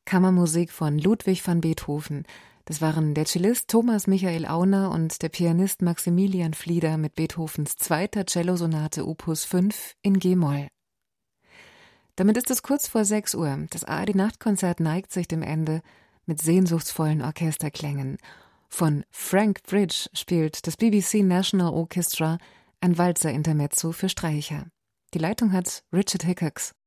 Kammermusik von Ludwig van Beethoven. Das waren der Cellist Thomas Michael Auner und der Pianist Maximilian Flieder mit Beethovens zweiter Cellosonate Opus 5 in G-Moll. Damit ist es kurz vor 6 Uhr. Das ARD-Nachtkonzert neigt sich dem Ende mit sehnsuchtsvollen Orchesterklängen. Von Frank Bridge spielt das BBC National Orchestra ein Walzer-Intermezzo für Streicher. Die Leitung hat Richard Hickox.